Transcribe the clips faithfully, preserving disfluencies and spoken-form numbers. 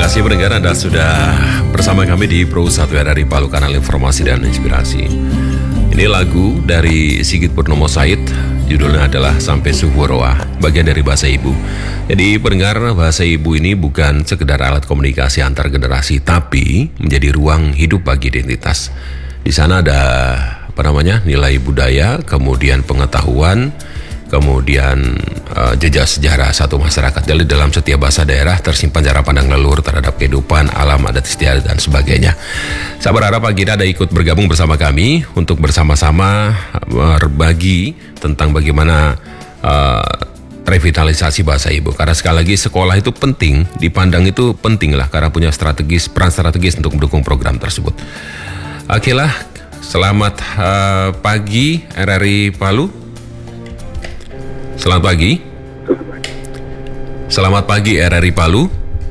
kasih pendengar, Anda sudah bersama kami di Pro satu R R I Palu, kanal informasi dan inspirasi. Ini lagu dari Sigit Purnomo Said, judulnya adalah Sampai Subuh Roa, bagian dari bahasa ibu. Jadi pendengar, bahasa ibu ini bukan sekedar alat komunikasi antar generasi, tapi menjadi ruang hidup bagi identitas. Di sana ada apa namanya nilai budaya, kemudian pengetahuan, kemudian uh, jejak sejarah satu masyarakat. Jadi dalam setiap bahasa daerah tersimpan cara pandang leluhur terhadap kehidupan, alam, adat istiadat, dan sebagainya. Saya berharap pagi ini Anda ikut bergabung bersama kami untuk bersama-sama berbagi tentang bagaimana uh, revitalisasi bahasa ibu. Karena sekali lagi sekolah itu penting, dipandang itu penting lah, karena punya strategis, peran strategis untuk mendukung program tersebut. Oke lah, selamat uh, pagi R R I Palu. Selamat pagi. Selamat pagi R R I Palu.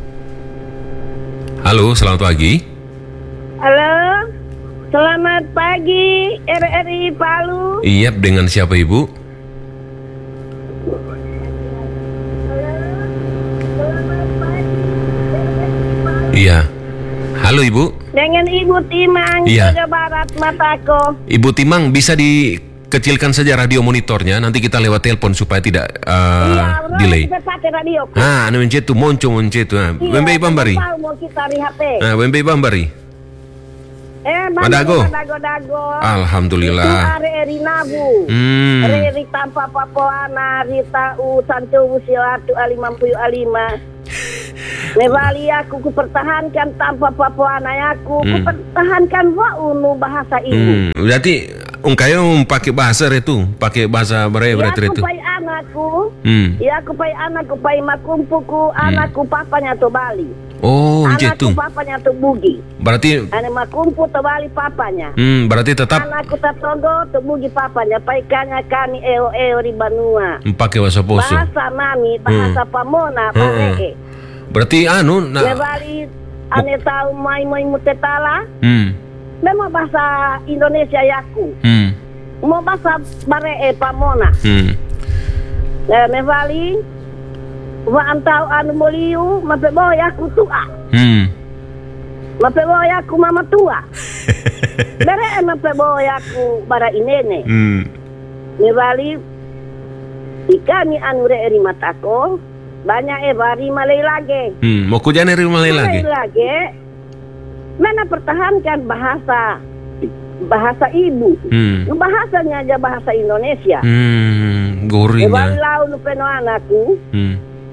Halo, selamat pagi. Halo, selamat pagi R R I Palu. Iya, dengan siapa Ibu? Iya. Halo Ibu. Dengan Ibu Timang, iya. Jawa Barat, Matako. Ibu Timang, bisa di kecilkan saja radio monitornya, nanti kita lewat telepon supaya tidak uh, iya, delay. Kita pakai radio. Ah, anu mencetu, monco mencetu. Ah, iya, Wembei Bambari. Mau kita di H P. Ah, Wembei Bambari. Eh, Madago. Dago-dago. Alhamdulillah. Ari Eri Nabu. Hmm. Eri tanpa papoana, Rita U Santu Usiatu Alimampuyu Alima. Nevali aku kupertahankan tanpa papoana aku, hmm. kupertahankan wa unu bahasa ibu. Hmm. Berarti ungkayo pakai bahasa itu, pakai bahasa Melayu berarti itu. Ya aku pai anakku, hmm. ya aku pai anakku pai makumpuku, hmm. anakku papanya to Bali. Oh, anakku gitu. papanya to Bugi. Berarti ane makumpu to Bali papanya. Hmm, berarti tetap anakku tatogo to Bugi papanya, pai kanya kani eo eo di Banua. Pakai bahasa Poso. Bahasa mami, bahasa hmm. Pamona, Paree. Hmm. Berarti anu nah. Ya Bali ane tahu mai mai mutetala. Hmm. Memang bahasa Indonesia yaku. Hmm. Mau bahasa Baree Pamona. Hmm. Ya Nevali wa antau anu moliu mape boya aku tua. Hmm. Mape boya aku mama tua. Bere mape boya aku bara inene. Hmm. Nevali ikani anu re eri matako banyak e bari malay lagi. Hmm, mau kujane ri malay lagi. Malay lagi. Mana pertahankan bahasa bahasa ibu. Hmm. Bahasanya aja bahasa Indonesia. Hmm, gorinya. Ewan lau nupeno anakku. Hmm.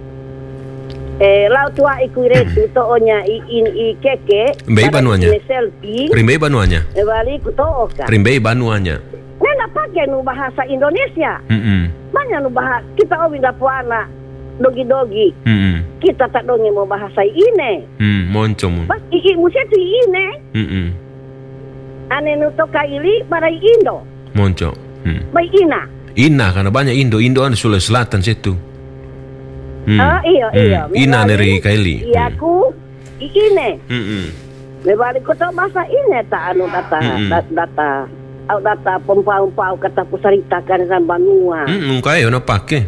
Eh lau tua ikuiretu toonya i in i keke. Rimbei banuanya. Selfie. Rimbei banuanya. Ewali kutoka. Rimbei banuanya. Nena pakai nu bahasa Indonesia. Mm -mm. Banyak nu bahasa kita owinda puana dogi-dogi. Mm -mm. Kita tak dongi mau bahasa ini. Hmm, moncom. Pas iki musia tu ini. Mm -mm. Ane nu toka ili barai Indo. Monco. Hmm. Bai ina. Ina karena banyak Indo, Indo anu Sulawesi Selatan situ. Hmm. Ah iya iya. Hmm. Ina dari Kaili. Iya aku ini. Hmm. Lebali ko to bahasa ini ta anu data hmm. data data au data pempau-pau kata pusarita kan san Banua. Hmm, kayo na pake.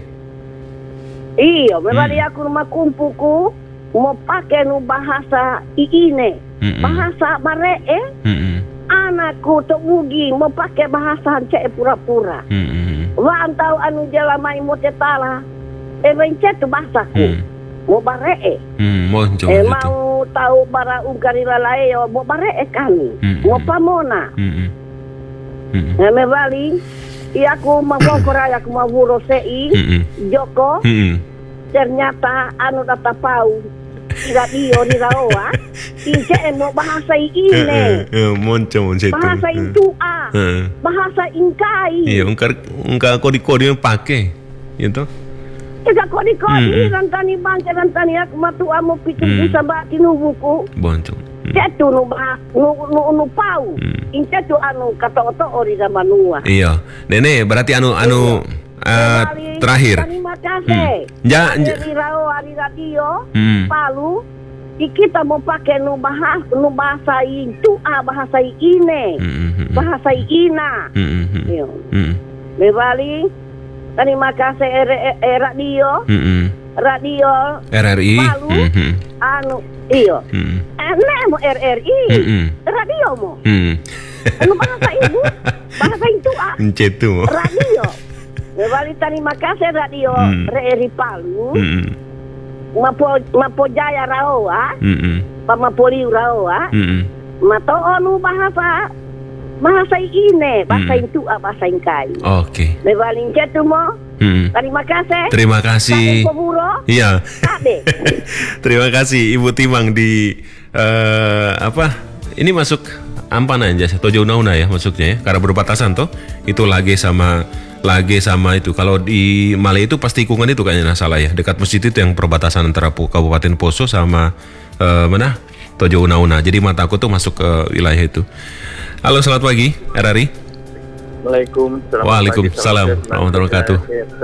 Iya, lebali hmm. aku rumah kumpuku mau pakai nu bahasa ini. Hmm. Bahasa Maree. Hmm. Anakku to Bugi mau pakai bahasa cek pura-pura. Hmm. Wa antau anu jalamai mo tetala. Eh bencet tu bahasaku. Hmm. Mau Baree. Hmm, mau eh, mau tahu bara ungkari lalai yo mau Baree kami. Hmm. Mau Pamona. Hmm. Hmm. Nah, mebali aku mau korai aku mau Rosei. Hmm. Joko. Hmm. Ternyata anu data pau. Radio di Rawa. Ince mau bahasa ini. Eh, monco monco. Bahasa itu a. Bahasa ingkai. Iya, ungkar ungkar kodi-kodi yang pakai. Gitu. Kita kodi-kodi rantani bangke rantani aku matu amo pitu bisa mbak tinu buku. Bonco. Cetu nu bah nu nu nu pau. Ince tu anu kata-kata ori zaman Banua. Iya. Nenek berarti anu anu Uh, terakhir. Terima kasih. Hmm. Ja, ja. Dari Rawa di radio hmm. Palu kita mau pakai nu bahasa nu bahasa itu ah bahasa ini hmm. bahasa ina. Hmm. Hmm. Hmm. Bebali terima kasih era radio. Hmm. radio R R I. Palu, Mm-hmm. anu iyo. Mm-hmm. Enak mau R R I, Mm-hmm. radio mo. Mm-hmm. Anu bahasa ibu, bahasa itu ah. Cetu. Radio. Bebali terima kasih radio Mm. R R I Palu. Mm-hmm. Mapo Mapo Jaya Raoa, Mm-hmm. Pamapoli Raoa. Mm-hmm. Mato anu bahasa bahasa ini, bahasa Mm. itu ah bahasa ingkai. Oke. Bebali cetu mo. Mm-hmm. Terima kasih. Terima kasih. Kade pemuro. Iya. Kade. Terima kasih Ibu Timang di eh, apa? Ini masuk Ampana aja, Tojo Una-Una ya masuknya ya, karena berbatasan toh. Itu lagi sama lagi sama itu. Kalau di Malay itu pasti Tikungan itu kayaknya nah, salah ya. Dekat masjid itu yang perbatasan antara Kabupaten Poso sama eh, mana? Tojo Una-Una. Jadi mata aku tuh masuk ke wilayah itu. Halo, selamat pagi R R I. Waalaikumsalam. Waalaikumsalam warahmatullahi wabarakatuh.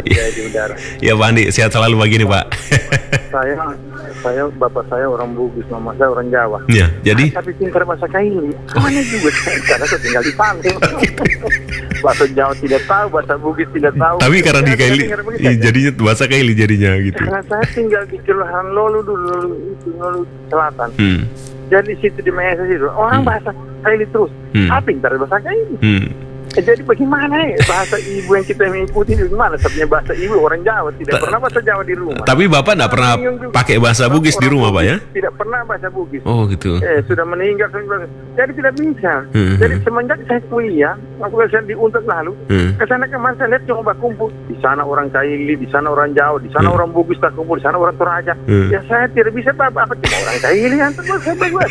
Ya Pak Andi, sehat selalu pagi nih Pak. Saya, saya bapak saya orang Bugis, mama saya orang Jawa. Ya, jadi. Ah, tapi pintar bahasa Kaili. Mana juga karena saya tinggal di Palembang. Bahasa Jawa tidak tahu, bahasa Bugis tidak tahu. Tapi karena di Kaili, ya, jadinya bahasa Kaili jadinya gitu. Karena saya tinggal di Kelurahan Lolu dulu, Lolu itu Lolu Selatan. Hmm. Jadi situ di Mesa situ orang Hmm. bahasa Kaili terus. Hmm. Ah, pintar bahasa Kaili. Hmm. Eh, jadi bagaimana ya bahasa ibu yang kita mengikuti itu gimana? Sebenarnya bahasa ibu orang Jawa tidak Ta- pernah bahasa Jawa di rumah. Tapi Bapak nggak pernah pakai bahasa Bugis di rumah Pak ya? Tidak pernah bahasa Bugis. Oh gitu. Eh sudah meninggal, sudah- jadi tidak bisa. Hmm. Jadi semenjak saya kuliah, aku saya di Untas lalu, Hmm. ke sana kemarin saya lihat coba kumpul. Di sana orang Kaili, di sana orang Jawa, di sana Hmm. orang Bugis tak kumpul, di sana orang Toraja. Hmm. Ya saya tidak bisa apa apa cuma orang Kaili yang terus saya buat.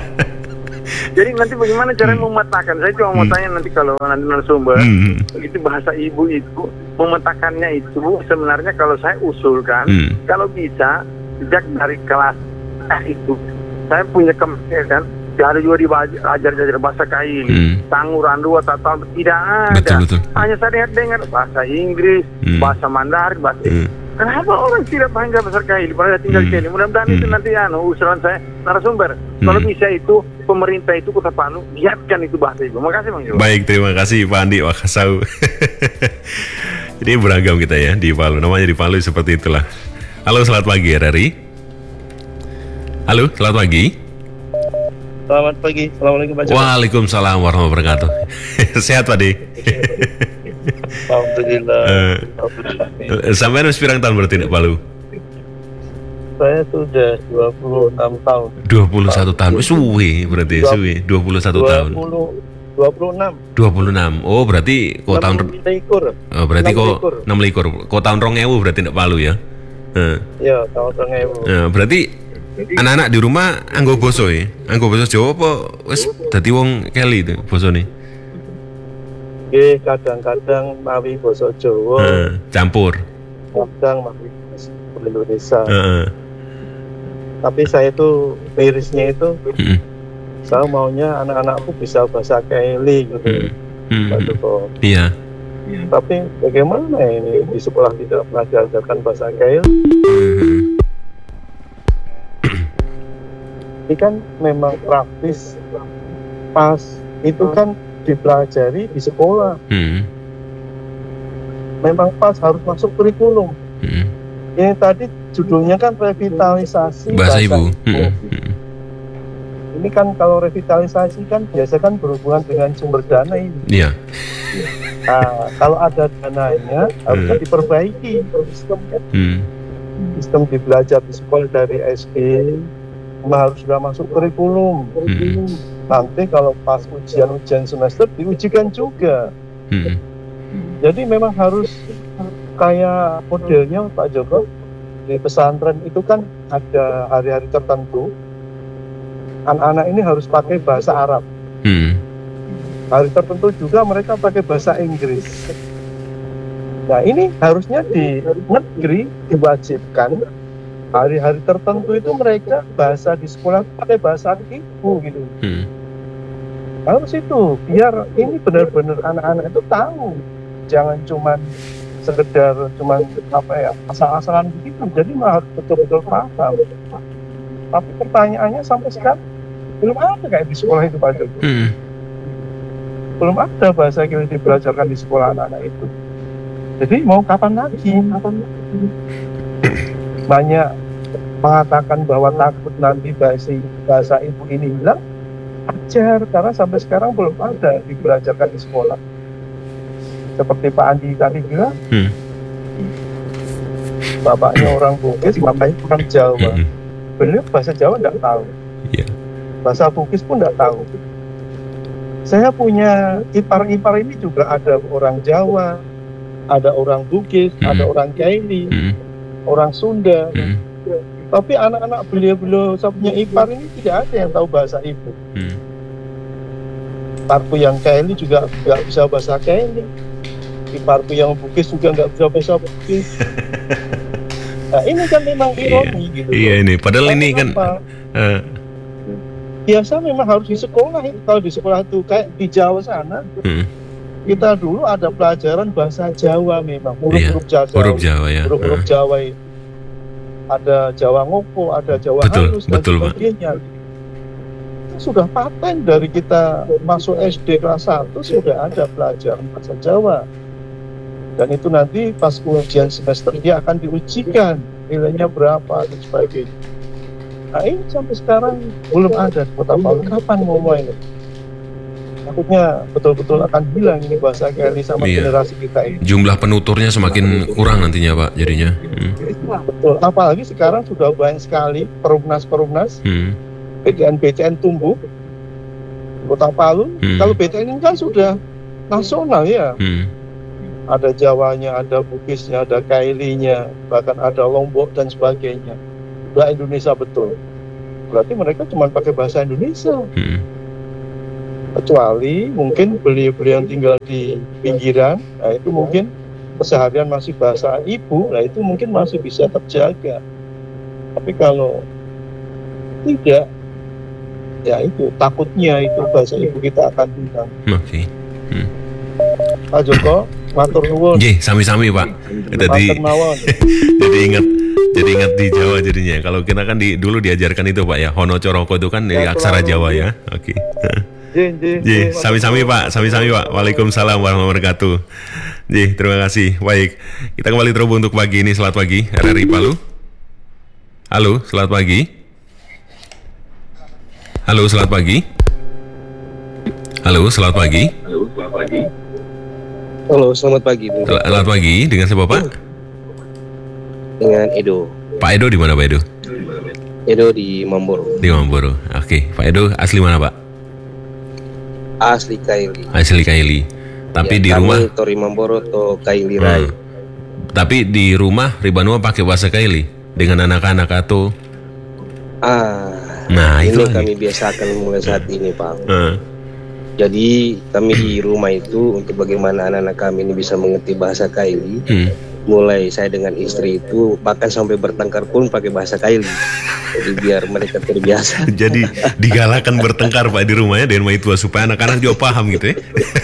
Jadi nanti bagaimana cara memetakan? Saya cuma mau tanya nanti kalau nanti narasumber Hmm. itu bahasa ibu itu memetakannya itu sebenarnya kalau saya usulkan Hmm. kalau bisa sejak dari kelas eh, itu saya punya kemampuan ada juga diajar-ajar bahasa Kaili, Hmm. Tanguran dua atau tidak ada. Betul, betul. Hanya saya lihat dengar bahasa Inggris, Hmm. bahasa Mandarin, bahasa Hmm. Kenapa orang tidak bangga bahasa Kaili? Padahal tinggal di Hmm. Kaili. Mudah-mudahan itu Hmm. nanti anu usulan saya narasumber. Kalau Hmm. bisa itu pemerintah itu Kota Palu giatkan itu bahasa ibu. Makasih Bang Jo. Baik, terima kasih Pak Andi Wakasau. Jadi beragam kita ya di Palu. Namanya di Palu seperti itulah. Halo, selamat pagi R R I. Halo, selamat pagi. Selamat pagi. Assalamualaikum Pak Joko. Waalaikumsalam warahmatullahi wabarakatuh. Sehat Pak Di? Alhamdulillah. Eh, Alhamdulillah. Sampai harus pirang tahun berarti di Palu? Saya sudah dua puluh enam tahun. dua puluh satu tahun. Suwi berarti, suwi. dua puluh satu tahun. dua puluh enam. dua puluh enam. Oh, berarti kok tahun enam likur. oh, berarti enam kok likur. enam likur. Kok tahun rong ewu berarti di Palu ya? Eh. Ya, tahun dua ribu. Nah, berarti anak-anak di rumah anggo boso ya? Anggo boso Jawa apa wis dadi wong Keli itu bosone? Oke, kadang-kadang mawi basa Jawa, Heeh, campur. kadang mawi basa Indonesia. Heeh. Tapi saya itu mirisnya itu Heeh. saya maunya anak-anakku bisa bahasa Kaili gitu. Heeh. Pak Joko. Iya. Tapi bagaimana ini di sekolah tidak pernah diajarkan bahasa Kaili? Heeh. Ini kan memang praktis pas itu kan dipelajari di sekolah, Heeh. memang pas harus masuk kurikulum. Heeh. Ini tadi judulnya kan revitalisasi Bahasa ibu. Heeh. Ini kan kalau revitalisasi kan biasa kan berhubungan dengan sumber dana ini. Iya. Nah, kalau ada dananya harusnya diperbaiki sistemnya. Heeh. Sistem di belajar di sekolah dari S D harus sudah masuk kurikulum. Hmm. Nanti kalau pas ujian-ujian semester diujikan juga. Heeh. Jadi memang harus kayak modelnya Pak Joko di pesantren itu kan ada hari-hari tertentu anak-anak ini harus pakai bahasa Arab. Heeh. Hari tertentu juga mereka pakai bahasa Inggris. Nah ini harusnya di negeri diwajibkan hari-hari tertentu itu mereka bahasa di sekolah pakai bahasa ibu gitu. Heeh. Harus itu biar ini benar-benar anak-anak itu tahu, jangan cuman sekedar cuman apa ya asal-asalan begitu. Jadi mah harus betul-betul paham. Tapi pertanyaannya sampai sekarang belum ada kayak di sekolah itu Pak Joko. Heeh. Belum ada bahasa yang dibelajarkan di sekolah anak-anak itu. Jadi mau kapan lagi? Kapan lagi? banyak mengatakan bahwa takut nanti bahasa, bahasa ibu ini hilang, ajar, karena sampai sekarang belum ada dibelajarkan di sekolah. Seperti Pak Andi tadi bilang, hmm. bapaknya orang Bugis, bapaknya orang Jawa. Hmm. Beliau bahasa Jawa nggak tahu, yeah. bahasa Bugis pun nggak tahu. Saya punya ipar-ipar ini juga ada orang Jawa, ada orang Bugis, hmm. ada orang Kaili, hmm. orang Sunda. Hmm. Tapi anak-anak beliau-beliau saya punya ipar ini tidak ada yang tahu bahasa ibu. Hmm. Iparku yang Kaili juga nggak bisa bahasa Kaili. Iparku yang Bugis juga nggak bisa bahasa Bugis. Nah ini kan memang ironi iya. gitu. Iya ini, padahal Karena ini kan uh... biasa memang harus di sekolah itu. Kalau di sekolah itu kayak di Jawa sana, hmm. kita dulu ada pelajaran bahasa Jawa memang, huruf-huruf iya. Jawa, huruf Jawa ya, huruf-huruf uh. Jawa itu. Ada Jawa Ngoko, ada Jawa betul, Halus dan betul, sebagainya. Itu sudah paten dari kita masuk S D kelas satu sudah ada pelajaran bahasa Jawa. Dan itu nanti pas ujian semester dia akan diujikan nilainya berapa dan sebagainya. Nah ini sampai sekarang belum ada di Kota Palu. Kapan mau mulai? Takutnya betul-betul akan hilang ini bahasa Kaili sama iya. generasi kita ini. Jumlah penuturnya semakin kurang nantinya Pak jadinya. Hmm. Betul. Apalagi sekarang sudah banyak sekali perumnas-perumnas, hmm. B T N B T N tumbuh Kota Palu. Hmm. Kalau B T N ini kan sudah nasional ya. Hmm. Ada Jawanya, ada Bugisnya, ada Kailinya, bahkan ada Lombok dan sebagainya. Sudah Indonesia betul. Berarti mereka cuma pakai bahasa Indonesia. Hmm. Kecuali mungkin beliau-beliau yang tinggal di pinggiran, nah itu mungkin keseharian masih bahasa ibu, nah itu mungkin masih bisa terjaga. Tapi kalau tidak, ya itu takutnya itu bahasa ibu kita akan hilang. Oke. Okay. Hmm. Pak Joko, matur nuwun. Nggih, sami-sami Pak. Jadi jadi ingat jadi ingat di Jawa jadinya. Kalau kita kan di dulu diajarkan itu Pak ya, Hono Coroko itu kan dari aksara Jawa ya. Oke. Okay. Ji, sami-sami Pak, sami-sami Pak. Waalaikumsalam warahmatullahi wabarakatuh. Ji, terima kasih. Baik, kita kembali terhubung untuk pagi ini. Selamat pagi, R R I Palu. Halo, selamat pagi. Halo, selamat pagi. Halo, selamat pagi. Halo, selamat pagi. Halo, selamat pagi. Sel- selamat pagi. Dengan siapa Pak? Dengan Edo. Pak Edo di mana Pak Edo? Edo di Mamboro. Di Mamboro. Oke, Pak Edo asli mana Pak? Asli Kaili. Asli Kaili. Tapi ya, di rumah Tori Mamboro atau Kaili Rai. Hmm. Tapi di rumah Ribanua pakai bahasa Kaili dengan anak-anak atau ah. Nah, ini itu kami biasakan mulai saat ini, Pak. Hmm. Jadi kami di rumah itu untuk bagaimana anak-anak kami ini bisa mengerti bahasa Kaili. Hmm. Mulai saya dengan istri itu bahkan sampai bertengkar pun pakai bahasa Kaili. Jadi biar mereka terbiasa. Jadi digalakan bertengkar Pak di rumahnya dengan Maitua supaya anak-anak juga paham gitu ya.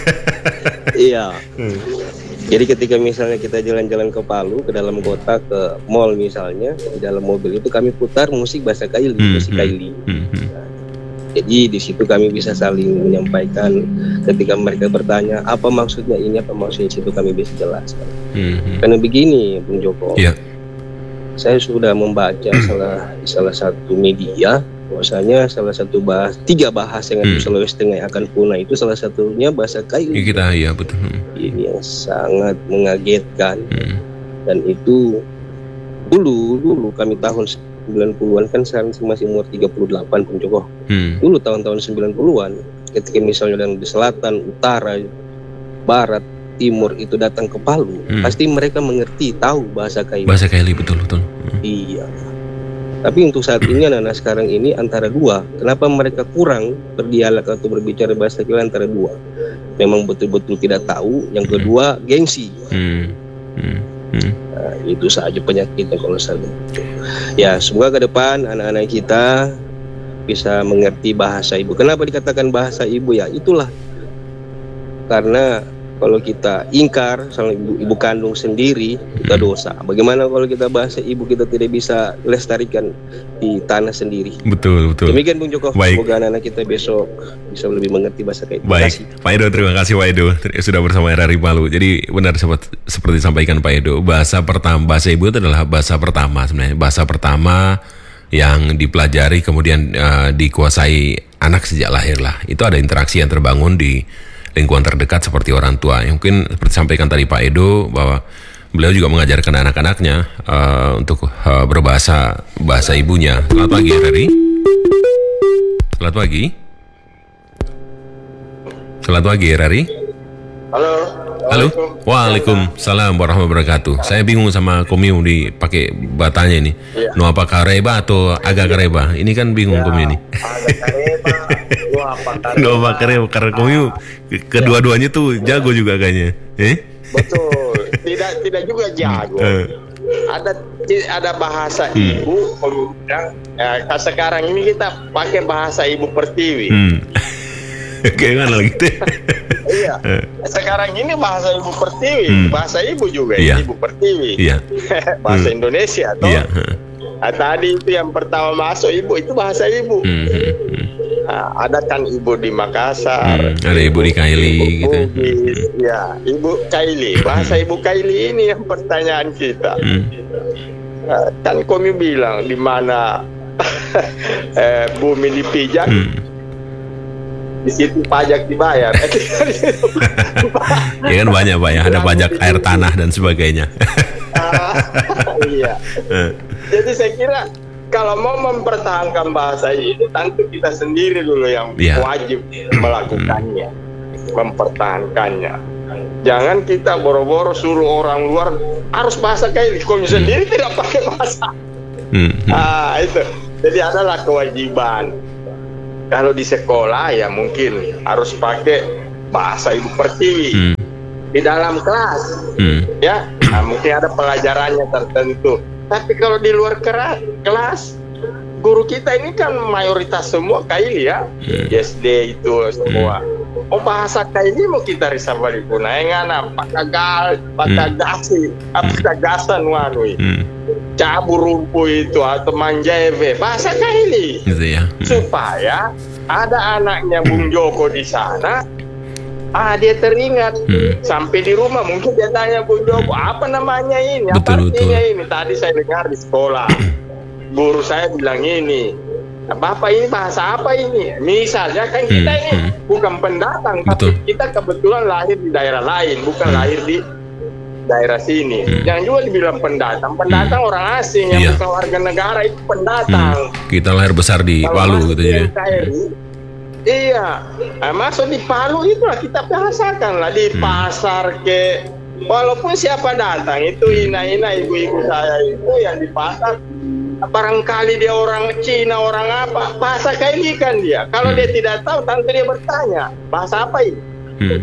Iya. Hmm. Jadi ketika misalnya kita jalan-jalan ke Palu, ke dalam kota, ke mall misalnya, di dalam mobil itu kami putar musik bahasa Kaili, hmm. musik Kaili. Hmm. Nah, jadi di situ kami bisa saling menyampaikan ketika mereka bertanya apa maksudnya ini, apa maksudnya situ kami bisa jelaskan. Hmm. Karena begini, Bung Joko. Yeah. Saya sudah membaca salah salah satu media bahwasanya salah satu bahas tiga bahasa yang ada di Sulawesi Tengah yang akan punah itu salah satunya bahasa Kaili. Kita ya betul. Ini yang sangat mengagetkan. Hmm. Dan itu dulu dulu kami tahun sembilan puluhan kan sekarang masih umur tiga puluh delapan Bung Joko. Hmm. Dulu tahun-tahun sembilan puluhan ketika misalnya dari selatan, utara, barat, timur itu datang ke Palu, hmm. pasti mereka mengerti, tahu bahasa Kaili. Bahasa Kaili betul betul. Hmm. Iya. Tapi untuk saat ini anak-anak sekarang ini antara dua. Kenapa mereka kurang berdialog atau berbicara bahasa Kaili antara dua? Memang betul-betul tidak tahu. Yang kedua hmm. gengsi. Hmm. Hmm. Hmm. Nah, itu saja penyakitnya kalau saya. Ya semoga ke depan anak-anak kita bisa mengerti bahasa ibu. Kenapa dikatakan bahasa ibu ya? Itulah karena kalau kita ingkar sama ibu, ibu kandung sendiri, kita dosa. Bagaimana kalau kita bahasa ibu kita tidak bisa lestarikan di tanah sendiri? Betul, betul. Demikian Bung Joko. Baik. Semoga anak-anak kita besok bisa lebih mengerti bahasa kayak. Baik, Pak Edo, terima kasih Pak Edo sudah bersama R R I Palu. Jadi benar seperti, seperti disampaikan Pak Edo, bahasa pertama, bahasa ibu itu adalah bahasa pertama sebenarnya, bahasa pertama yang dipelajari kemudian uh, dikuasai anak sejak lahir lah. Itu ada interaksi yang terbangun di lingkungan terdekat seperti orang tua. Yang mungkin seperti disampaikan tadi Pak Edo bahwa beliau juga mengajarkan anak-anaknya uh, untuk uh, berbahasa bahasa ibunya. Selamat pagi R R I. Selamat pagi. Selamat pagi R R I. Halo. Halo. Waalaikumsalam warahmatullahi wabarakatuh. Saya bingung sama komiu dipakai batanya ini. Ya. No apa kareba atau agak kareba? Ini kan bingung Ya, komiu ini. Agak kareba. Wah, apa kareba? No apa kareba karena komiu kedua-duanya tuh jago juga kayaknya. Eh? Betul. Tidak tidak juga jago. Eh. Ada ada bahasa Hmm. ibu kemudian ya, sekarang ini kita pakai bahasa ibu pertiwi. Hmm. Kayak mana gitu? Iya. Sekarang ini bahasa ibu pertiwi, Hmm. bahasa ibu juga Iya. ibu pertiwi. Iya. Bahasa Hmm. Indonesia toh. Iya. Nah, tadi itu yang pertama masuk ibu itu bahasa ibu. Hmm, hmm, hmm. Nah, ada kan ibu di Makassar, Hmm, ada ibu di Kaili gitu. Bugis, ya ibu Kaili. Bahasa ibu Kaili ini yang pertanyaan kita. Hmm. Nah, kan kami bilang di mana eh, bumi dipijak, Hmm. di situ pajak dibayar. Ya kan banyak Pak ya, ada pajak air tanah dan sebagainya. Ah, iya. Eh. Jadi saya kira kalau mau mempertahankan bahasa ini, tentu kita sendiri dulu yang Iya. wajib melakukannya, mempertahankannya. Jangan kita boro-boro suruh orang luar harus bahasa kayak kami sendiri tidak pakai bahasa. Hmm. hmm. Ah itu. Jadi adalah kewajiban. Kalau di sekolah ya mungkin harus pakai bahasa ibu pertiwi. Hmm. Di dalam kelas, Hmm. ya, nah, mungkin ada pelajarannya tertentu. Tapi kalau di luar kera- kelas, guru kita ini kan mayoritas semua Kaili ya, Hmm. S D itu semua. Oh bahasa Kaili mau kita risau balik pun, ngana pakagal, pakagasi, apa kagasan wanui, Hmm. cabur rumpu itu atau manjeve, bahasa Kaili. Gitu ya. Hmm. Supaya ada anaknya Bung Joko di sana, ah dia teringat. Hmm. Sampai di rumah mungkin dia tanya Bung Joko, apa namanya ini, apa Betul, artinya betul. ini. Tadi saya dengar di sekolah, guru saya bilang ini, Bapak ini bahasa apa ini? Misalnya kan kita Hmm, ini hmm. bukan pendatang, Betul. tapi kita kebetulan lahir di daerah lain, bukan Hmm. lahir di daerah sini. Hmm. Jangan juga dibilang pendatang. Pendatang orang asing yang Iya. bukan warga negara itu Hmm. pendatang. Kita lahir besar di Kalau Palu masuk gitu di jadi. N K R I, iya, nah, masuk di Palu itulah kita bahasakan lah di Hmm. pasar ke, walaupun siapa datang itu ina-ina ibu-ibu saya itu yang di pasar, barangkali dia orang Cina orang apa, bahasa Kaili kan dia. Kalau Hmm. dia tidak tahu, tentu dia bertanya bahasa apa ini. Hmm.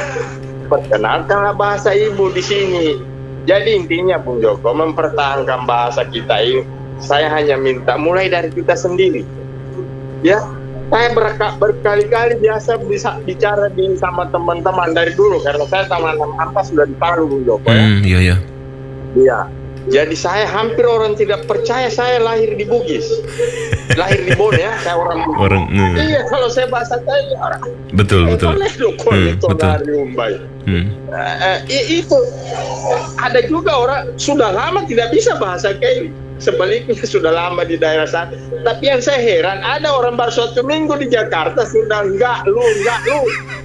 Perkenalkanlah bahasa ibu di sini. Jadi intinya Bung Joko mempertahankan bahasa kita ini. Saya hanya minta mulai dari kita sendiri. Ya, saya berka- berkali-kali biasa bisa bicara di sama teman-teman dari dulu karena saya sama anak sudah di Palu Bung Joko ya. Hmm, iya ya. Iya. Jadi saya hampir orang tidak percaya saya lahir di Bugis. Lahir di Bon ya, saya orang Bugis. Orang hmm. Iya, kalau saya bahasa Kaili orang betul betul. boleh dong kalau Hmm, itu betul. dari Mumbai. Hmm. Eh, i- itu ada juga orang sudah lama tidak bisa bahasa Kaili, sebaliknya sudah lama di daerah sana. Tapi yang saya heran ada orang baru satu minggu di Jakarta sudah enggak lu enggak lu.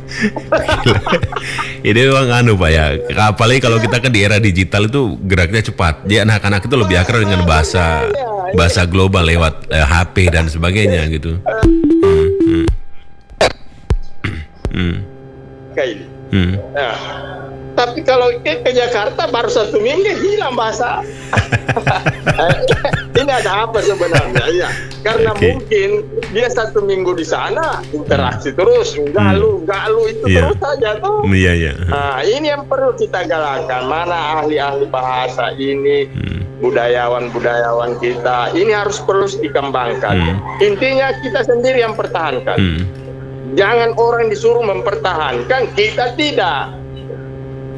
Ini memang anu Pak ya. Apalagi kalau kita kan di era digital itu geraknya cepat. Jadi anak-anak itu lebih akrab dengan bahasa bahasa global lewat eh, H P dan sebagainya gitu. Hmm. Hmm. Hmm. Kaili. Hmm. Nah, tapi kalau ke, ke Jakarta baru satu minggu hilang bahasa. Ini ada apa sebenarnya? Ya, karena Oke. mungkin dia satu minggu di sana interaksi terus, enggak Hmm. lu, enggak lu itu Iya. terus saja tuh. Iya iya. Nah, ini yang perlu kita galakkan. Mana ahli-ahli bahasa ini, Hmm. budayawan-budayawan kita, ini harus terus dikembangkan. Hmm. Intinya kita sendiri yang pertahankan. Hmm. Jangan orang disuruh mempertahankan, kita tidak.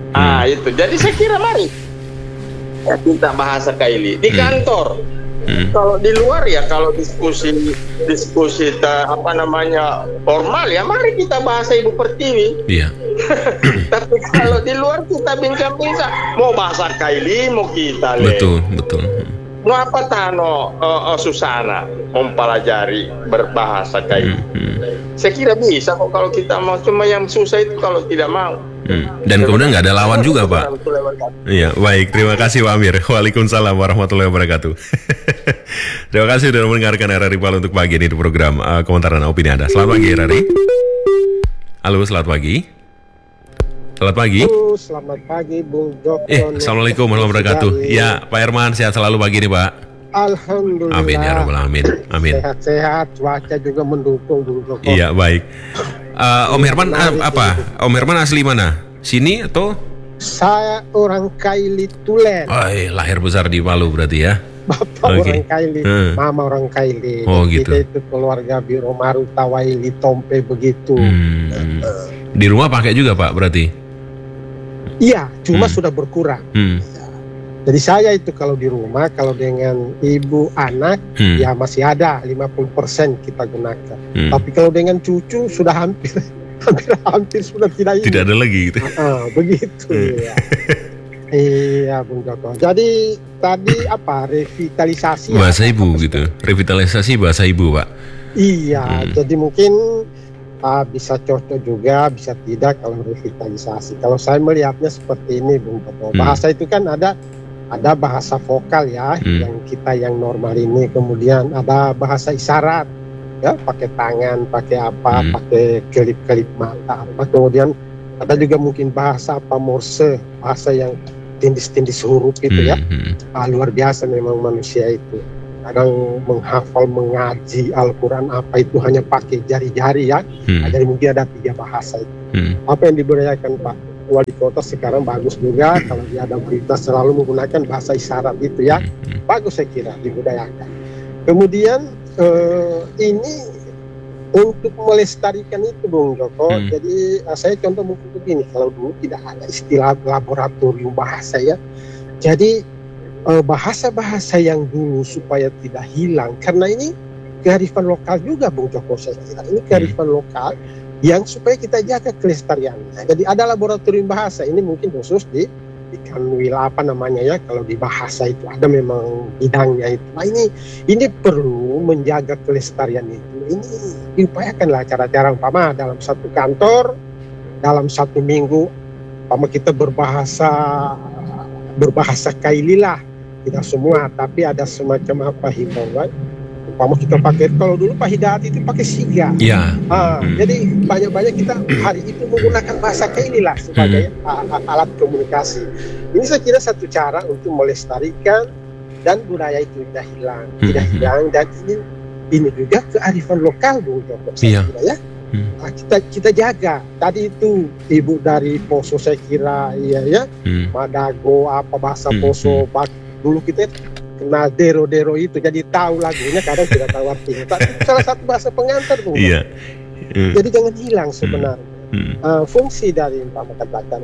Ah itu. Jadi saya kira mari ya, kita bahasa Kaili di kantor. Hmm. Kalau di luar ya kalau diskusi diskusi ta, apa namanya formal ya mari kita bahasa Ibu Pertiwi. Iya. Tapi kalau di luar kita bincang-bincang mau bahasa Kaili mau kita le. Betul, betul. Mau apa tano uh, uh, Susana mempelajari berbahasa Kaili. Hmm, hmm. Saya kira bisa kok kalau kita mau, cuma yang susah itu kalau tidak mau. Hmm. Dan kemudian nggak ada lawan juga, Pak. Iya, baik. Terima kasih, Pak Amir. Waalaikumsalam warahmatullahi wabarakatuh. Terima kasih sudah mendengarkan R R I Palu untuk pagi ini di program uh, komentar dan opini Anda. Selamat pagi, R R I. Halo, selamat pagi. Selamat pagi. Halo, selamat pagi, Bung Joko. Eh, Assalamualaikum warahmatullahi wabarakatuh. Ya, Pak Herman, sehat selalu pagi ini, Pak. Alhamdulillah. Amin ya rabbal alamin. Amin. Sehat-sehat, cuaca juga mendukung, Bung Joko. Iya, baik. Uh, Om Herman uh, apa? Om Herman asli mana? Sini atau? Saya orang Kaili Tulen. Oh, eh, lahir besar di Palu berarti ya? Bapak okay. Orang Kaili, hmm. Mama orang Kaili. Oh, gitu. Kita itu keluarga Biro Maru Tawaili Tompe begitu. Hmm. Di rumah pakai juga, Pak, berarti? Iya, cuma hmm. sudah berkurang. Hmm. Jadi saya itu kalau di rumah, kalau dengan ibu anak, hmm. ya masih ada lima puluh persen kita gunakan. Hmm. Tapi kalau dengan cucu sudah hampir hampir-hampir sudah tidak. Tidak ada lagi gitu. Ah, begitu hmm. ya. Iya, Bung Joko. Jadi tadi apa revitalisasi bahasa apa, ibu apa, gitu. Revitalisasi bahasa ibu, Pak. Iya, hmm. jadi mungkin uh, bisa cocok juga, bisa tidak kalau revitalisasi. Kalau saya melihatnya seperti ini, Bung Joko. Bahasa hmm. itu kan ada ada bahasa vokal ya, hmm. yang kita yang normal ini, kemudian ada bahasa isyarat ya, pakai tangan, pakai apa, hmm. pakai kelip-kelip mata apa, kemudian ada juga mungkin bahasa apa Morse, bahasa yang tindis-tindis huruf itu ya. Hmm. Ah, luar biasa memang manusia itu. Kadang menghafal, mengaji Al-Quran apa itu hanya pakai jari-jari ya. Hmm. Nah, jadi mungkin ada tiga bahasa itu. Hmm. Apa yang diberdayakan Pak Wali Kota sekarang bagus juga, kalau dia ada berita selalu menggunakan bahasa isyarat itu ya. Hmm. Bagus saya kira diberdayakan. Kemudian eh, ini untuk melestarikan itu, Bung Joko. Hmm. Jadi saya contoh mungkin begini, kalau dulu tidak ada istilah laboratorium bahasa ya. Jadi eh, bahasa-bahasa yang dulu supaya tidak hilang, karena ini kearifan lokal juga, Bung Joko, saya kira. Ini kearifan hmm. lokal yang supaya kita jaga kelestariannya. Jadi ada laboratorium bahasa, ini mungkin khusus di di Kanwil apa namanya ya, kalau di bahasa itu ada memang bidangnya itu. Nah ini ini perlu menjaga kelestarian itu. Ini diupayakanlah cara-cara, umpama dalam satu kantor, dalam satu minggu, umpama kita berbahasa berbahasa Kaili lah, tidak semua, tapi ada semacam apa himbauan. Umpama kita pakai, kalau dulu Pak Hidayat itu pakai siga. Iya. Ah, hmm. Jadi banyak-banyak kita hari itu menggunakan bahasa Kaili lah sebagai hmm. alat komunikasi. Ini saya kira satu cara untuk melestarikan dan budaya itu tidak hilang, hmm. tidak hilang, dan ini ini juga kearifan lokal, Bung Joko. Iya. Ya. Hmm. Nah, kita kita jaga. Tadi itu ibu dari Poso saya kira iya ya, hmm. Madago apa bahasa hmm. Poso. Hmm. Dulu kita kenal dero-dero itu, jadi tahu lagunya, kadang tidak tahu artinya. Tapi salah satu bahasa pengantar, Bung. Iya. Hmm. Jadi jangan hilang sebenarnya. Hmm. Uh, fungsi dari umpama katakan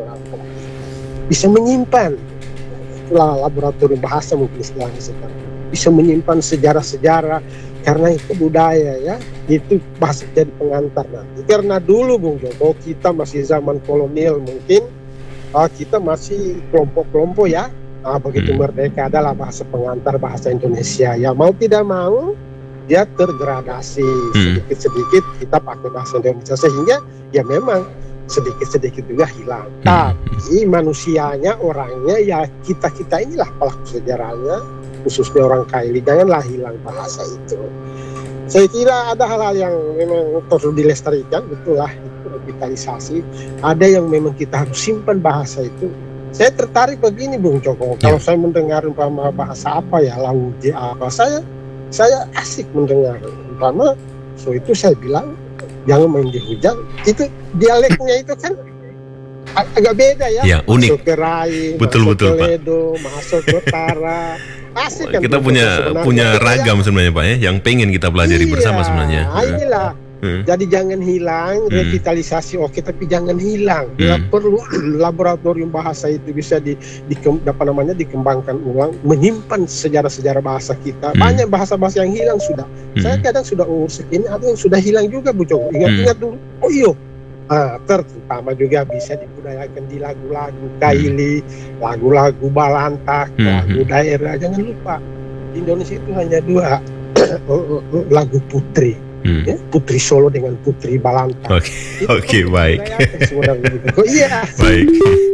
bisa menyimpan laboratorium bahasa mungkin istilahnya sekarang. Bisa menyimpan sejarah-sejarah, karena itu budaya ya, itu bahasa jadi pengantar nanti. Karena dulu, Bung Joko, kita masih zaman kolonial mungkin, uh, kita masih kelompok-kelompok ya. Nah, begitu hmm. merdeka adalah bahasa pengantar bahasa Indonesia. Ya mau tidak mau dia tergradasi hmm. sedikit-sedikit kita pakai bahasa Indonesia, sehingga ya memang sedikit-sedikit juga hilang. Hmm. Tapi manusianya, orangnya ya kita-kita inilah pelaku sejarahnya, khususnya orang Kaili. Janganlah hilang bahasa itu. Saya kira ada hal-hal yang memang perlu dilestarikan, betul lah, itu revitalisasi. Ada yang memang kita harus simpan bahasa itu. Saya tertarik begini, Bung Joko. Kalau ya. Saya mendengar umpama bahasa apa ya, Lauje apa, saya saya asik mendengar. Umpama, so itu saya bilang jangan main di hujan. Itu dialeknya itu kan ag- agak beda ya. Ya, unik. Masuk ke Rai, betul masuk betul ke Ledo, masuk ke Utara. Asik kan. Kita punya punya ragam sebenarnya Pak ya, yang pengen kita pelajari iya, bersama sebenarnya. Nah, inilah Hmm. Jadi jangan hilang, revitalisasi oke, tapi jangan hilang. Bila hmm. perlu laboratorium bahasa itu bisa di, di apa namanya dikembangkan ulang, menyimpan sejarah-sejarah bahasa kita. Hmm. Banyak bahasa-bahasa yang hilang sudah. Hmm. Saya kadang sudah umur segini, ada yang sudah hilang juga, Bu Joko. Ingat-ingat dulu. Oh iya. Ah, terutama juga bisa dibudayakan di lagu-lagu Kaili, lagu-lagu Balantak, hmm. lagu daerah. Jangan lupa, di Indonesia itu hanya dua lagu putri. Hmm. Ya, Putri Solo dengan Putri Balantak. Oke, okay. oke, okay, baik. Oh iya. Baik.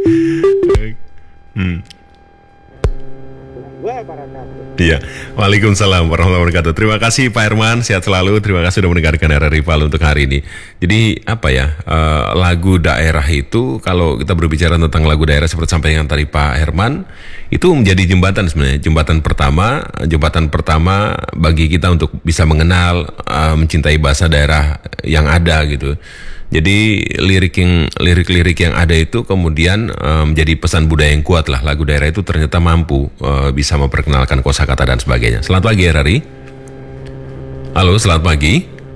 Hmm. Iya. Waalaikumsalam warahmatullahi wabarakatuh. Terima kasih Pak Herman, sehat selalu. Terima kasih sudah mendengarkan R R I Palu untuk hari ini. Jadi apa ya, uh, lagu daerah itu, kalau kita berbicara tentang lagu daerah seperti sampaikan tadi Pak Herman, itu menjadi jembatan sebenarnya, jembatan pertama, jembatan pertama bagi kita untuk bisa mengenal, uh, mencintai bahasa daerah yang ada gitu. Jadi lirik yang lirik-lirik yang ada itu kemudian uh, menjadi pesan budaya yang kuat lah. Lagu daerah itu ternyata mampu uh, bisa memperkenalkan kosakata dan sebagainya. Selamat pagi R R I. Halo, selamat pagi.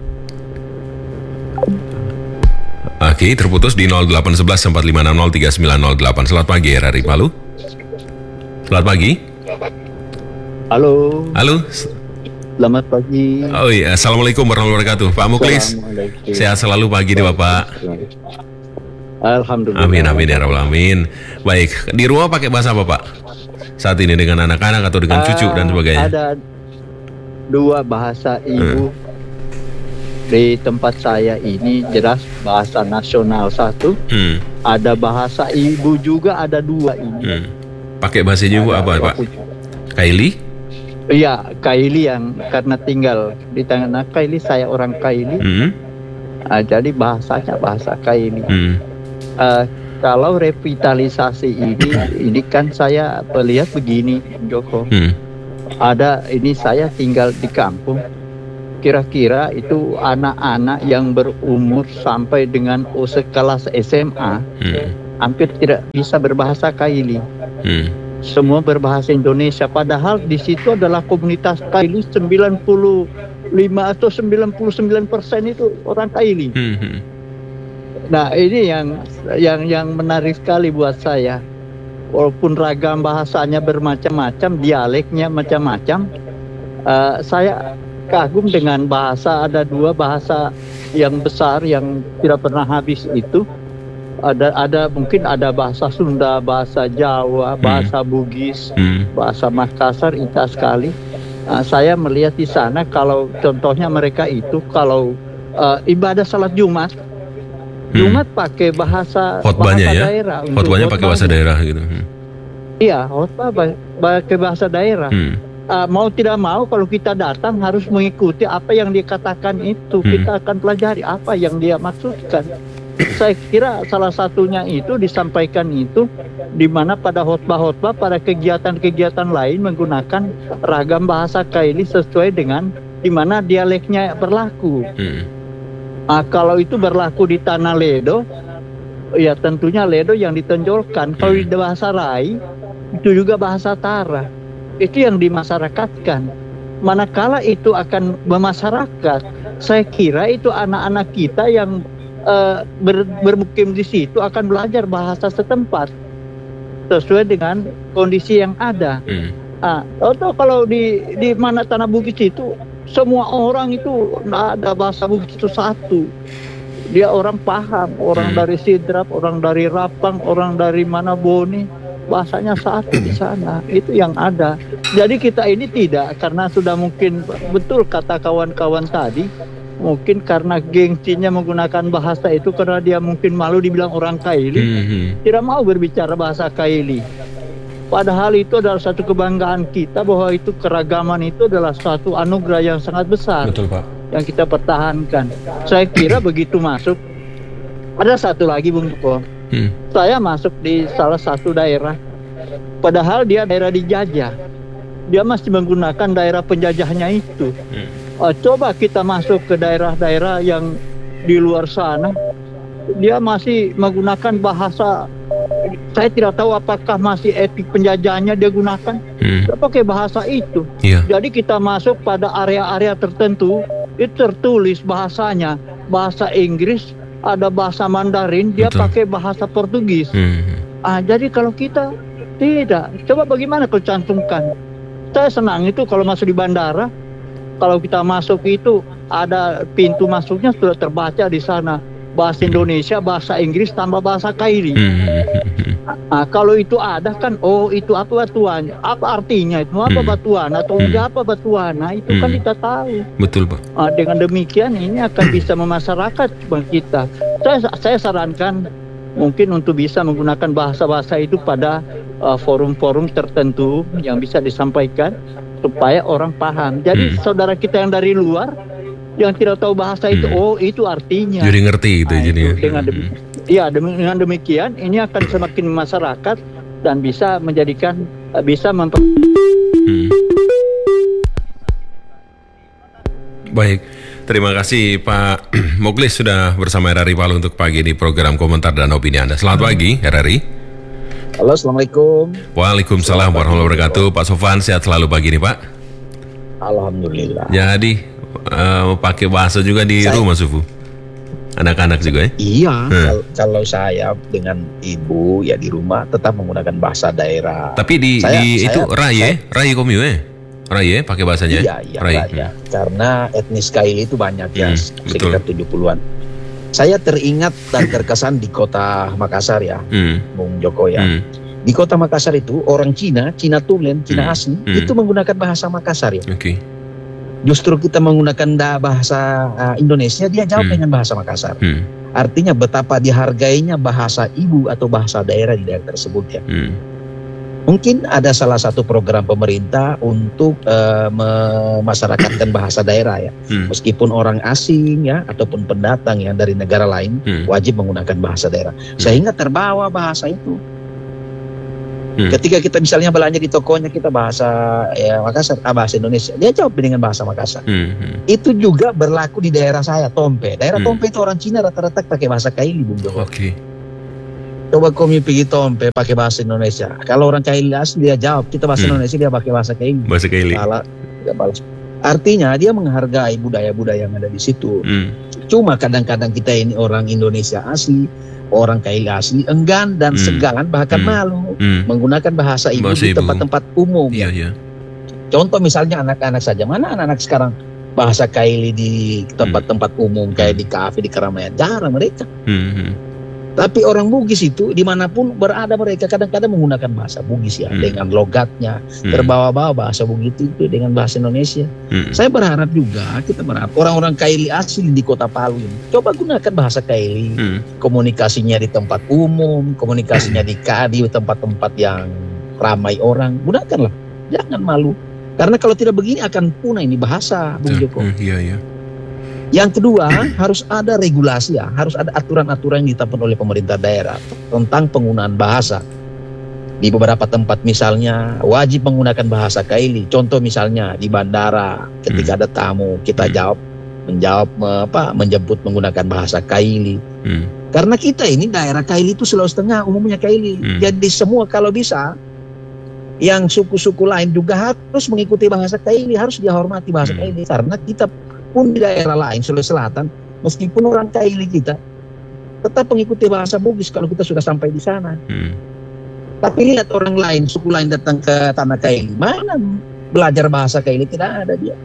Oke, terputus di nol delapan satu satu empat lima enam nol tiga sembilan nol delapan. Selamat pagi R R I Palu. Selamat pagi. Halo. Halo. Selamat pagi. Oh iya, assalamualaikum warahmatullahi wabarakatuh. Pak Muklis, sehat selalu pagi nih Bapak. Alhamdulillah. Amin amin ya rabbal alamin. Baik, di rumah pakai bahasa apa Pak? Saat ini dengan anak-anak atau dengan uh, cucu dan sebagainya? Ada dua bahasa ibu. Hmm. Di tempat saya ini jelas bahasa nasional satu. Hmm. Ada bahasa ibu juga, ada dua ini. Hmm. Pakai bahasa ibu apa Pak? Kaili? Iya, Kaili yang karena tinggal di tangan Kaili, saya orang Kaili. Mm-hmm. Uh, jadi bahasanya bahasa Kaili. Mm-hmm. Uh, kalau revitalisasi ini, ini kan saya melihat begini, Joko. Mm-hmm. Ada ini saya tinggal di kampung. Kira-kira itu anak-anak yang berumur sampai dengan sekelas S M A, mm-hmm. hampir tidak bisa berbahasa Kaili. Mm-hmm. Semua berbahasa Indonesia, padahal di situ adalah komunitas Kaili sembilan puluh lima atau sembilan puluh sembilan persen itu orang Kaili. Hmm. Nah, ini yang yang yang menarik sekali buat saya. Walaupun ragam bahasanya bermacam-macam, dialeknya macam-macam, uh, saya kagum dengan bahasa. Ada dua bahasa yang besar yang tidak pernah habis itu. Ada ada mungkin ada bahasa Sunda, bahasa Jawa, bahasa hmm. Bugis, hmm. bahasa Makassar, indah sekali. Uh, saya melihat di sana kalau contohnya mereka itu kalau uh, ibadah salat Jumat, hmm. Jumat pakai bahasa khotbahnya bahasa ya? daerah. Khotbahnya pakai bahasa daerah gitu. Hmm. Iya, khotbah pakai bahasa daerah. Hmm. Uh, mau tidak mau kalau kita datang harus mengikuti apa yang dia katakan itu. Hmm. Kita akan pelajari apa yang dia maksudkan. Saya kira salah satunya itu disampaikan itu di mana pada khotbah-khotbah, pada kegiatan-kegiatan lain menggunakan ragam bahasa Kaili sesuai dengan di mana dialeknya berlaku. Hmm. Nah, kalau itu berlaku di tanah Ledo, ya tentunya Ledo yang ditonjolkan. Kalau di bahasa Rai, itu juga bahasa Tara. Itu yang dimasyarakatkan. Manakala itu akan memasyarakat, saya kira itu anak-anak kita yang Uh, ber, bermukim di situ akan belajar bahasa setempat sesuai dengan kondisi yang ada. Hmm. Ah, atau kalau di di mana tanah Bugis itu semua orang itu ada bahasa Bugis itu satu. Dia orang paham, orang hmm. dari Sidrap, orang dari Rapang, orang dari mana Boni, bahasanya satu di sana. Itu yang ada. Jadi kita ini tidak, karena sudah mungkin betul kata kawan-kawan tadi. Mungkin karena gengsinya menggunakan bahasa itu, karena dia mungkin malu dibilang orang Kaili, mm-hmm. tidak mau berbicara bahasa Kaili. Padahal itu adalah satu kebanggaan kita, bahwa itu keragaman itu adalah suatu anugerah yang sangat besar. Betul, Pak. Yang kita pertahankan. Saya kira begitu masuk. Ada satu lagi Bung Joko. Hmm. Saya masuk di salah satu daerah, padahal dia daerah dijajah. Dia masih menggunakan daerah penjajahnya itu. Hmm. Uh, coba kita masuk ke daerah-daerah yang di luar sana, dia masih menggunakan bahasa. Saya tidak tahu apakah masih etik penjajahannya dia gunakan. Hmm. Dia pakai bahasa itu. Yeah. Jadi kita masuk pada area-area tertentu, itu tertulis bahasanya bahasa Inggris, ada bahasa Mandarin, dia Betul. pakai bahasa Portugis. Hmm. Ah, jadi kalau kita tidak, coba bagaimana kau cantumkan? Saya senang itu kalau masuk di bandara, kalau kita masuk itu ada pintu masuknya sudah terbaca di sana bahasa Indonesia, bahasa Inggris tambah bahasa Kaili. Hmm. Nah, kalau itu ada kan, oh itu apa batuan, apa artinya itu, apa Hmm. batuan atau Hmm. apa batuan, nah itu kan Hmm. kita tahu. Betul, Pak. Nah, dengan demikian ini akan bisa memasyarakat bagi kita. Saya saya sarankan mungkin untuk bisa menggunakan bahasa-bahasa itu pada uh, forum-forum tertentu yang bisa disampaikan supaya orang paham. Jadi Hmm. saudara kita yang dari luar yang tidak tahu bahasa itu, Hmm. oh itu artinya. Jadi ngerti gitu Nah, jadi. itu dengan demikian, ya dengan demikian ini akan semakin masyarakat dan bisa menjadikan uh, bisa memper. Hmm. Baik, terima kasih Pak Muklis sudah bersama R R I Palu untuk pagi ini program komentar dan opini Anda. Selamat pagi R R I. Halo, Assalamualaikum. Waalaikumsalam warahmatullahi wabarakatuh. Pak Sofan sehat selalu pagi ini Pak. Alhamdulillah. Jadi uh, pakai bahasa juga di Saya- rumah Sufu. Anak-anak juga ya. Iya, Hmm. kal- kalau saya dengan ibu ya di rumah tetap menggunakan bahasa daerah. Tapi di, Saya- di saya- itu Raye, Raye Komio ya. Raye pakai bahasanya. Iya, iya, Raye. Raya. Karena etnis Kaili itu banyak ya, Hmm, sekitar tujuh puluhan. Saya teringat dan terkesan di kota Makassar ya, Hmm. Bung Joko ya. Hmm. Di kota Makassar itu orang Cina, Cina Tulen, Cina Hmm. asli, Hmm. itu menggunakan bahasa Makassar ya. Oke. Justru kita menggunakan da- bahasa uh, Indonesia, dia jawab Hmm. dengan bahasa Makassar. Hmm. Artinya betapa dihargainya bahasa ibu atau bahasa daerah di daerah tersebut ya. Hmm. Mungkin ada salah satu program pemerintah untuk uh, memasyarakatkan bahasa daerah ya. Hmm. Meskipun orang asing ya ataupun pendatang yang dari negara lain Hmm. wajib menggunakan bahasa daerah. Sehingga terbawa bahasa itu. Hmm. Ketika kita misalnya belanja di tokonya kita bahasa ya Makassar, ah, bahasa Indonesia, dia jawab dengan bahasa Makassar. Hmm. Hmm. Itu juga berlaku di daerah saya, Tompe. Daerah Hmm. Tompe itu orang Cina rata-rata pakai bahasa Kaili, Bung Joko. Oke. Coba kami pergi Tompe pakai bahasa Indonesia. Kalau orang Kaili asli dia jawab, kita bahasa Hmm. Indonesia dia pakai bahasa Kaili. Bahasa Kaili. Salah, dia balas. Artinya dia menghargai budaya-budaya yang ada di situ. Hmm. Cuma kadang-kadang kita ini orang Indonesia asli, orang Kaili asli enggan dan Hmm. segan bahkan Hmm. malu Hmm. menggunakan bahasa ibu Bahasa di ibu. tempat-tempat umum. Iya, iya. Contoh misalnya anak-anak saja, mana anak-anak sekarang bahasa Kaili di tempat-tempat umum kayak di kafe, di keramaian, jarang mereka. Hmm. Hmm. Tapi orang Bugis itu dimanapun berada mereka kadang-kadang menggunakan bahasa Bugis ya, Hmm. dengan logatnya, Hmm. terbawa-bawa bahasa Bugis itu dengan bahasa Indonesia. Hmm. Saya berharap juga, kita berharap orang-orang Kaili asli di kota Palu ini, coba gunakan bahasa Kaili, Hmm. komunikasinya di tempat umum, komunikasinya di K di tempat-tempat yang ramai orang, gunakanlah, jangan malu. Karena kalau tidak begini akan punah ini bahasa, Bung Joko. Hmm. Iya, iya. Yang kedua, harus ada regulasi ya, harus ada aturan-aturan yang ditetapkan oleh pemerintah daerah tentang penggunaan bahasa. Di beberapa tempat misalnya wajib menggunakan bahasa Kaili. Contoh misalnya di bandara ketika Hmm. ada tamu kita Hmm. jawab menjawab me- apa menjemput menggunakan bahasa Kaili. Hmm. Karena kita ini daerah Kaili itu Sulawesi Tengah umumnya Kaili. Hmm. Jadi semua kalau bisa yang suku-suku lain juga harus mengikuti bahasa Kaili, harus dihormati bahasa Hmm. Kaili karena kita pun di daerah lain Sulawesi Selatan meskipun orang Kaili kita tetap mengikuti bahasa Bugis kalau kita sudah sampai di sana. Hmm. Tapi lihat orang lain, suku lain datang ke tanah Kaili, mana belajar bahasa Kaili, tidak ada dia.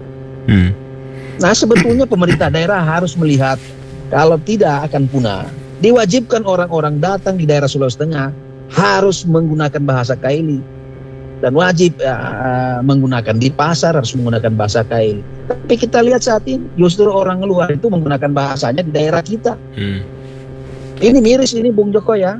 Hmm. Nah sebetulnya pemerintah daerah harus melihat kalau tidak akan punah. Diwajibkan orang-orang datang di daerah Sulawesi Tengah harus menggunakan bahasa Kaili dan wajib uh, menggunakan di pasar harus menggunakan bahasa Kaili. Tapi kita lihat saat ini justru orang luar itu menggunakan bahasanya di daerah kita. Hmm. Ini miris ini Bung Joko ya.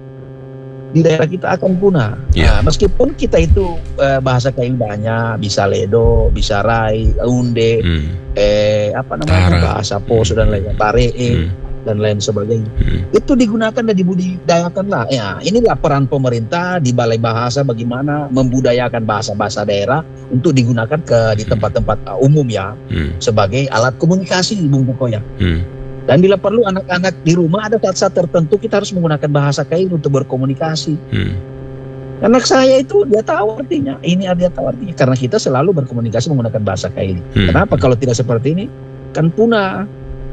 Di daerah kita akan punah. Ya. Nah, meskipun kita itu uh, bahasa Kaili banyak, bisa Ledo, bisa Rai, Unde, Hmm. eh apa namanya Tara. bahasa Poso dan lainnya, Paree Hmm. dan lain sebagainya. Hmm. Itu digunakan dan dibudidayakan lah. Ya, inilah peran pemerintah di Balai Bahasa bagaimana membudayakan bahasa-bahasa daerah untuk digunakan ke di tempat-tempat uh, umum ya Hmm. sebagai alat komunikasi Bung Joko ya. Hmm. Dan bila perlu anak-anak di rumah ada saat-saat tertentu kita harus menggunakan bahasa Kaili untuk berkomunikasi. Hmm. Anak saya itu dia tahu artinya, ini dia tahu artinya karena kita selalu berkomunikasi menggunakan bahasa Kaili. Hmm. Kenapa kalau tidak seperti ini kan punah.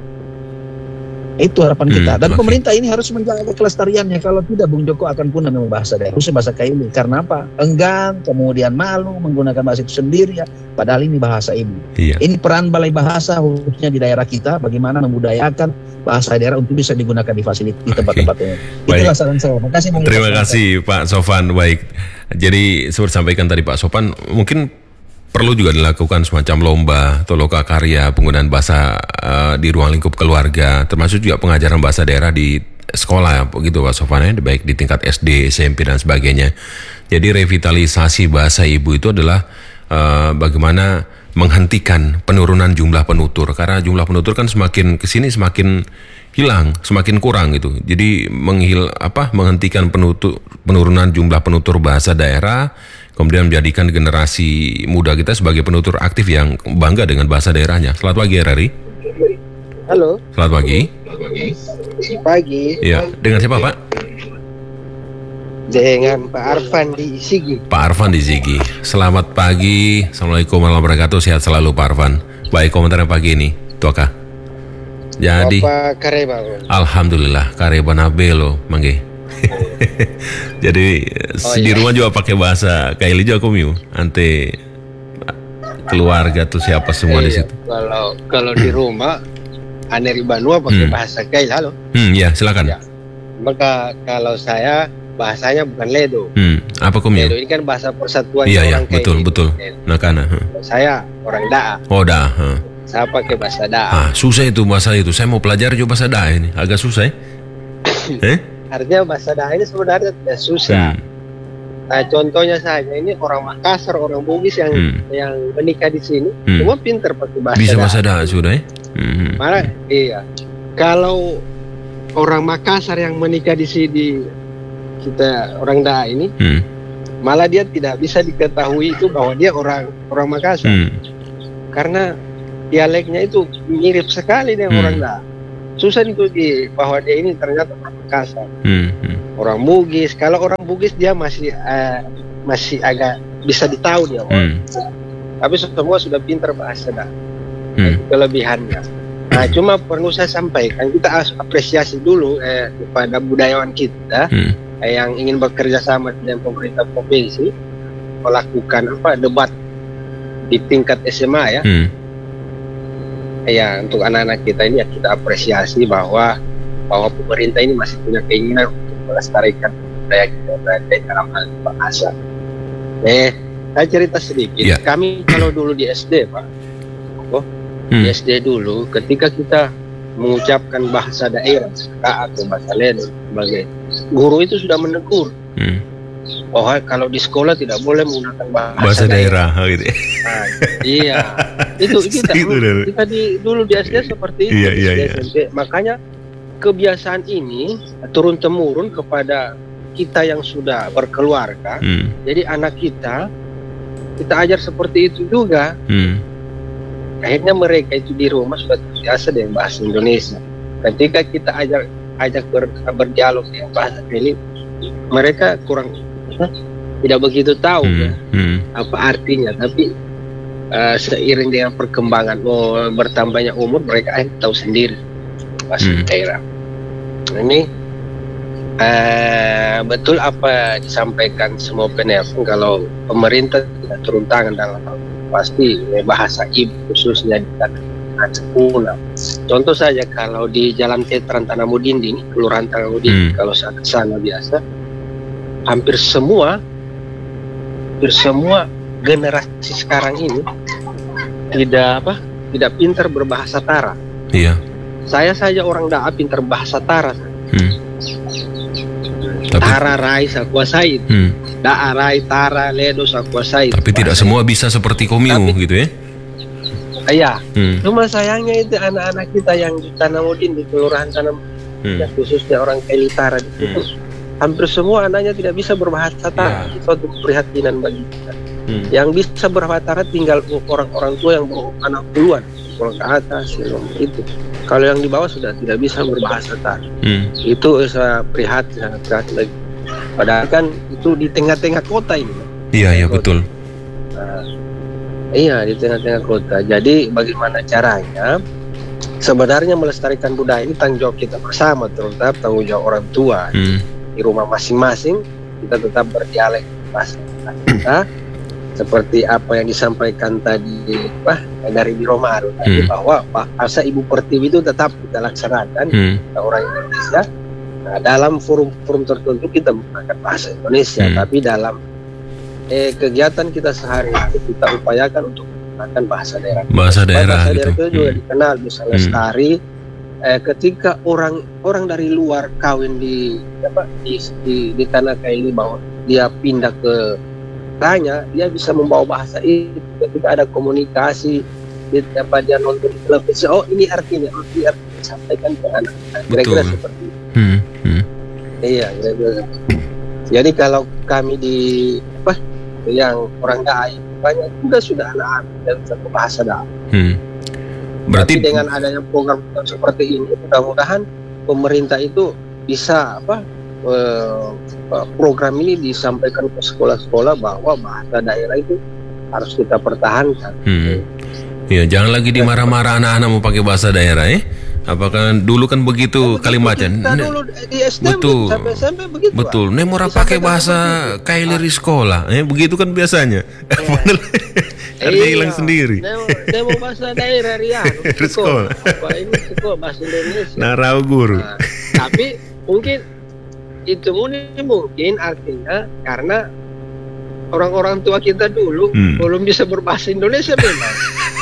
Itu harapan kita. Dan hmm, okay. pemerintah ini harus menjaga kelestariannya. Kalau tidak, Bung Joko akan punah memang bahasa daerah, khususnya bahasa Kaili. Karena apa? Enggan, kemudian malu menggunakan bahasa itu sendiri ya. Padahal ini bahasa ibu. Iya. Ini peran balai bahasa khususnya di daerah kita, bagaimana membudayakan bahasa daerah untuk bisa digunakan di fasilitas di tempat-tempat ini. Itulah saran saya. Terima kasih. Terima kasih Pak Sofan. Baik. Jadi seperti sampaikan tadi Pak Sofan, mungkin perlu juga dilakukan semacam lomba atau loka karya penggunaan bahasa uh, di ruang lingkup keluarga, termasuk juga pengajaran bahasa daerah di sekolah, begitu Pak Sofan, ya, baik di tingkat S D, S M P dan sebagainya. Jadi revitalisasi bahasa ibu itu adalah uh, bagaimana menghentikan penurunan jumlah penutur, karena jumlah penutur kan semakin kesini semakin hilang, semakin kurang gitu. Jadi menghil apa menghentikan penutur, penurunan jumlah penutur bahasa daerah, kemudian menjadikan generasi muda kita sebagai penutur aktif yang bangga dengan bahasa daerahnya. Selamat pagi, Rari. Halo. Selamat pagi. Pagi. Ya, dengan siapa Pak? Dengan Pak Arfan di Sigi. Pak Arfan di Sigi. Selamat pagi. Assalamualaikum warahmatullahi wabarakatuh. Sehat selalu Pak Arfan. Baik, komentarnya pagi ini, Tuaka. Jadi, Bapak Kareba. Alhamdulillah, Kareba Nabelo, mangge. Jadi oh, di iya. rumah juga pakai bahasa Kaili juga komiu, ante keluarga tuh siapa semua eh, di situ. Kalau kalau di rumah Aneri Banua pakai hmm. bahasa Kaili. Halo. Hmm, ya silakan. Ya. Maka kalau saya bahasanya bukan Ledo. Hmm, apa komiu? Ledo ini kan bahasa persatuan iya, orang Kaili. Iya, betul betul. Nakana. Huh. Saya orang Daa. Oh Daa. Huh. Saya pakai bahasa Daa. Ah, susah itu bahasa itu. Saya mau pelajari juga bahasa Daa ini, agak susah. Ya? eh? Artinya bahasa Daa ini sebenarnya tidak susah. Hmm. Nah, contohnya saja ini orang Makassar, orang Bugis yang hmm. yang menikah di sini, hmm. semua pintar pakai bahasa Bisa Daa. bahasa Daa sudah ya? Hmm. Malah iya. Kalau orang Makassar yang menikah di sini, kita orang Daa ini, hmm. malah dia tidak bisa diketahui itu bahwa dia orang orang Makassar. Hmm. Karena dialeknya itu mirip sekali dengan hmm. orang Daa. Susah itu di bahwa dia ini ternyata orang Makassar, hmm, hmm. orang Bugis. Kalau orang Bugis dia masih uh, masih agak bisa ditahu dia, hmm. tapi semua sudah pintar bahasa Daa. Hmm. Kelebihannya. Nah, cuma perlu saya sampaikan, kita harus apresiasi dulu eh, kepada budayawan kita hmm. eh, yang ingin bekerja sama dengan pemerintah provinsi melakukan apa debat di tingkat S M A ya. Hmm. Ya, untuk anak-anak kita ini ya kita apresiasi bahwa bahwa pemerintah ini masih punya keinginan untuk melestarikan budaya kita dalam hal bahasa. Eh, saya cerita sedikit. Yeah. Kami kalau dulu di S D, Pak, oh, hmm. di S D dulu, ketika kita mengucapkan bahasa daerah atau bahasa lain sebagai guru itu sudah menegur. Hmm. Oh, kalau di sekolah tidak boleh menggunakan bahasa, bahasa daerah, daerah gitu. Nah, iya, itu kita dulu, kita di dulu di S D seperti itu. Iya, iya, iya. Makanya kebiasaan ini turun temurun kepada kita yang sudah berkeluarga. Hmm. Jadi anak kita kita ajar seperti itu juga. Hmm. Akhirnya mereka itu di rumah sudah terbiasa dengan bahasa Indonesia. Ketika kita ajak ajak ber, berdialog dengan bahasa ini, mereka kurang tidak begitu tahu hmm, ya, hmm. apa artinya, tapi uh, seiring dengan perkembangan oh, bertambahnya umur mereka akhirnya tahu sendiri bahasa hmm. daerah. Ini uh, betul apa disampaikan semua penelpon, kalau pemerintah tidak turun tangan dalam hal pasti bahasa ibu khususnya di tanah sekolah. Contoh saja kalau di Jalan Veteran Tanah Mudindi, Kelurahan Tanah Mudindi, hmm. kalau sana sana biasa hampir semua hampir semua generasi sekarang ini tidak apa tidak pintar berbahasa Tara. Iya. Saya saja orang Daa pintar bahasa Tara. Hmm. Tapi, Tara Rai saya kuasai. Hmm. Daa Rai Tara Ledo saya kuasai. Tapi tidak semua bisa seperti komiu gitu ya. Iya. Hmm. Cuma sayangnya itu anak-anak kita yang di Tanah Mudin, di Kelurahan Tanah Mudin, hmm. khususnya orang Kaili Tara di situ. Hmm. Hampir semua anaknya tidak bisa berbahasa Tara. Ya. Itu suatu keprihatinan bagi kita. Hmm. Yang bisa berbahasa Tara tinggal orang-orang tua yang anak puluhan, orang ke atas itu. Kalau yang di bawah sudah tidak bisa berbahasa Tara. Hmm. Itu saya prihatin, sangat prihatin lagi. Padahal kan itu di tengah-tengah kota ini. Iya, iya betul. Nah, iya di tengah-tengah kota. Jadi bagaimana caranya? Sebenarnya melestarikan budaya ini tanggung jawab kita bersama, terutama tanggung jawab orang tua. Hmm. Di rumah masing-masing kita tetap berdialek bahasa kita, seperti apa yang disampaikan tadi Pak dari Biro Maru tadi, hmm. bahwa bahasa Ibu Pertiwi itu tetap kita laksanakan hmm. kita orang Indonesia. Nah, dalam forum-forum tertentu kita menggunakan bahasa Indonesia, hmm. tapi dalam eh, kegiatan kita sehari-hari kita upayakan untuk menggunakan bahasa daerah. Bahasa daerah, bahasa daerah gitu. itu juga hmm. dikenal bisa lestari. Hmm. Eh, ketika orang orang dari luar kawin di apa di di, di tanah kayak ini, bahwa dia pindah ke tanya, dia bisa membawa bahasa itu. Ketika ada komunikasi, dia, apa, dia nonton di televisi, oh ini artinya, oh ini artinya, sampaikan ke anak-anak. Kira-kira seperti itu. Hmm. Hmm. Iya, kira-kira. Jadi kalau kami di apa yang orang Daai banyak juga sudah anak-anak yang satu bahasa Daai. Hmm. Berarti tapi dengan adanya program seperti ini, mudah-mudahan pemerintah itu bisa apa eh, program ini disampaikan ke sekolah-sekolah bahwa bahasa daerah itu harus kita pertahankan. Hmm. Ya, jangan lagi dimarah-marah anak-anak mau pakai bahasa daerah, eh? Apakah dulu kan begitu ya, kalimatnya? Kita dulu di S D M, betul, sampai, sampai begitu. Betul. Nih mau pakai bahasa Kaili di sekolah, eh? Begitu kan biasanya. Ya. Artinya hilang sendiri. Dia mau bahasa daerah Ria. Sekolah. Apa ini sekolah bahasa Indonesia. Narau guru. Nah, tapi mungkin itu mungkin artinya karena orang-orang tua kita dulu hmm. belum bisa berbahasa Indonesia memang.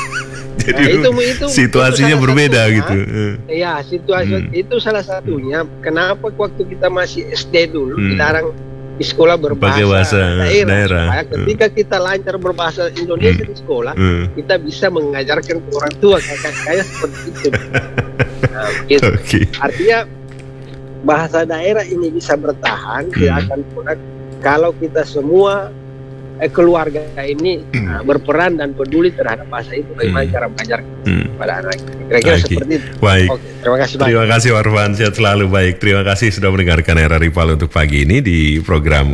Jadi nah, itu, itu situasinya itu berbeda satunya, gitu. Iya, situasi hmm. itu salah satunya. Kenapa waktu kita masih S D dulu hmm. dilarang di sekolah berbahasa bahasa daerah, daerah. Supaya ketika hmm. kita lancar berbahasa Indonesia hmm. di sekolah, hmm. kita bisa mengajarkan ke orang tua kayak seperti itu. Nah, gitu. Okay. Artinya bahasa daerah ini bisa bertahan, hmm. tidak akan punah kalau kita semua eh, keluarga ini hmm. uh, berperan dan peduli terhadap bahasa itu, bagaimana hmm. cara mengajar hmm. pada anak. Kira-kira okay. seperti itu. Baik. Okay. Terima kasih banyak. Terima kasih Warfan, sehat selalu. Baik, terima kasih sudah mendengarkan R R I Palu untuk pagi ini di program